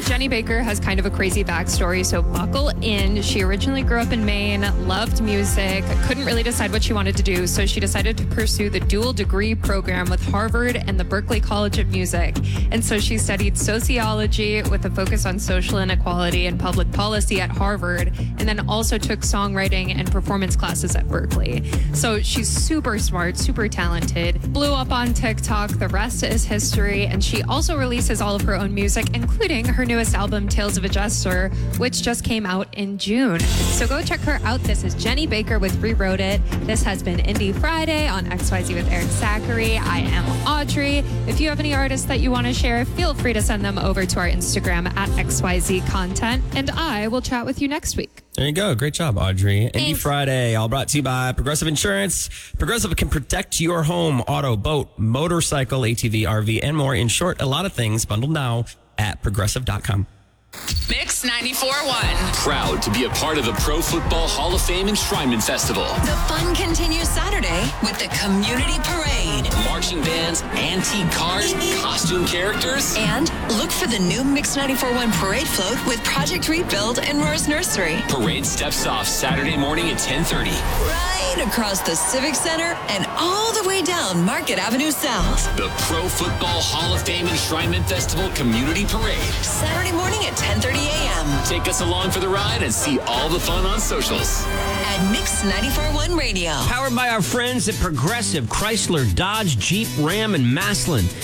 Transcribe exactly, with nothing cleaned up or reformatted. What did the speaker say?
Jenny Baker has kind of a crazy backstory, so buckle in. She originally grew up in Maine, loved music, couldn't really decide what she wanted to do, so she decided to pursue the dual degree program with Harvard and the Berklee College of Music. And so she studied sociology with a focus on social inequality and public policy at Harvard, and then also took songwriting and performance classes at Berklee. So she's super smart, super talented, blew up on TikTok. The rest is history, and she also releases all of her own music, including her newest album, Tales of a Jester, which just came out in June. So go check her out. This is Jenny Baker with Rewrote It. This has been Indie Friday on X Y Z with Eric Zachary. I am Audrey. If you have any artists that you want to share, feel free to send them over to our Instagram at X Y Z Content, and I will chat with you next week. There you go. Great job, Audrey. Thanks. Indie Friday, all brought to you by Progressive Insurance. Progressive can protect your home, auto, boat, motorcycle, A T V, R V, and more. In short, a lot of things bundled now at progressive dot com. Mix ninety-four point one. Proud to be a part of the Pro Football Hall of Fame Enshrinement Festival. The fun continues Saturday with the Community Parade. Marching bands, antique cars, costume characters. And look for the new Mix ninety-four point one Parade float with Project Rebuild and Roar's Nursery. Parade steps off Saturday morning at ten thirty. Right across the Civic Center and all the way down Market Avenue South. The Pro Football Hall of Fame Enshrinement Festival Community Parade. Saturday morning at ten thirty a.m. Take us along for the ride and see all the fun on socials. At Mix ninety-four point one Radio. Powered by our friends at Progressive, Chrysler, Dodge, Jeep, Ram, and Maslin.